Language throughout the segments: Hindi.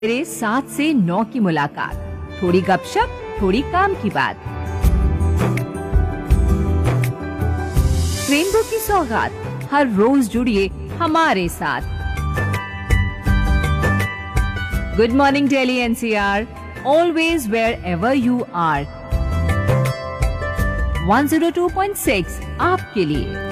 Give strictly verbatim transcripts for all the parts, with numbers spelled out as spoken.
मेरे सात से नौ की मुलाकात, थोड़ी गपशप, थोड़ी काम की बात। रेनबो की सौगात, हर रोज जुड़िए हमारे साथ। Good morning Delhi NCR, always wear ever you are. One zero two point six आपके लिए।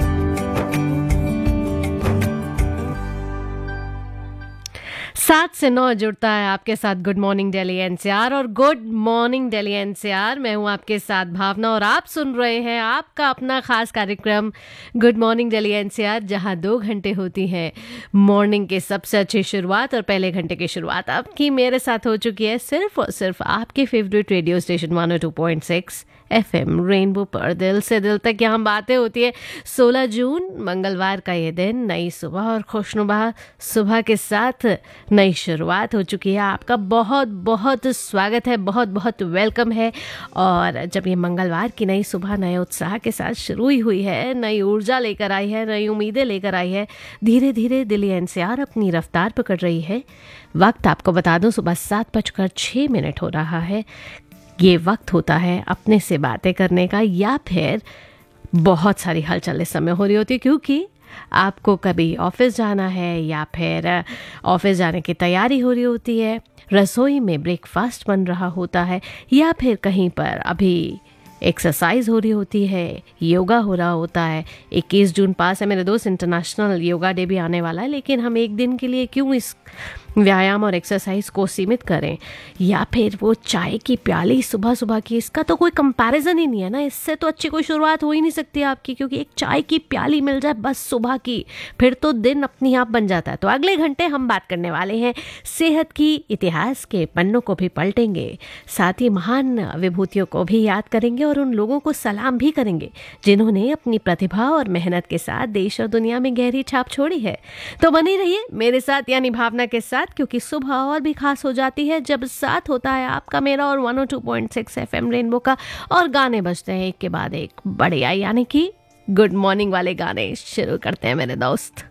सात से नौ जुड़ता है आपके साथ गुड मॉर्निंग दिल्ली एनसीआर। और गुड मॉर्निंग दिल्ली एनसीआर, मैं हूं आपके साथ भावना और आप सुन रहे हैं आपका अपना खास कार्यक्रम गुड मॉर्निंग दिल्ली एनसीआर, जहां दो घंटे होती हैं मॉर्निंग के सबसे अच्छी शुरुआत। और पहले घंटे की शुरुआत आपकी मेरे साथ हो चुकी है सिर्फ और सिर्फ आपके favourite radio station one O two point six FM rainbow पर। दिल से दिल तक यहाँ बातें होती है। सोलह जून मंगलवार का ये दिन, नई सुबह और खुशनुमा सुबह के साथ नई शुरुआत हो चुकी है। आपका बहुत बहुत स्वागत है, बहुत बहुत वेलकम है। और जब ये मंगलवार की नई सुबह नए उत्साह के साथ शुरू ही हुई है, नई ऊर्जा लेकर आई है, नई उम्मीदें लेकर आई है, धीरे धीरे दिल्ली एनसीआर अपनी रफ्तार पकड़ रही है। वक्त आपको बता दूं सुबह सात बजकर छः मिनट हो रहा है। ये वक्त होता है अपने से बातें करने का, या फिर बहुत सारी हलचल इस समय हो रही होती है, क्योंकि आपको कभी ऑफिस जाना है या फिर ऑफिस जाने की तैयारी हो रही होती है, रसोई में ब्रेकफास्ट बन रहा होता है, या फिर कहीं पर अभी एक्सरसाइज हो रही होती है, योगा हो रहा होता है। इक्कीस जून पास है मेरे दोस्त, इंटरनेशनल योगा डे भी आने वाला है। लेकिन हम एक दिन के लिए क्यों इस व्यायाम और एक्सरसाइज को सीमित करें, या फिर वो चाय की प्याली सुबह सुबह की, इसका तो कोई कंपैरिजन ही नहीं है ना। इससे तो अच्छी कोई शुरुआत हो ही नहीं सकती आपकी, क्योंकि एक चाय की प्याली मिल जाए बस सुबह की, फिर तो दिन अपनी आप बन जाता है। तो अगले घंटे हम बात करने वाले हैं सेहत की, इतिहास के पन्नों को भी पलटेंगे, साथ ही महान विभूतियों को भी याद करेंगे और उन लोगों को सलाम भी करेंगे जिन्होंने अपनी प्रतिभा और मेहनत के साथ देश और दुनिया में गहरी छाप छोड़ी है। तो बनी रहिए मेरे साथ, यानी भावना के साथ, क्योंकि सुबह और भी खास हो जाती है जब साथ होता है आपका मेरा और one O two point six FM rainbow का, और गाने बजते हैं एक के बाद एक बढ़िया, यानी कि गुड मॉर्निंग वाले गाने शुरू करते हैं मेरे दोस्त।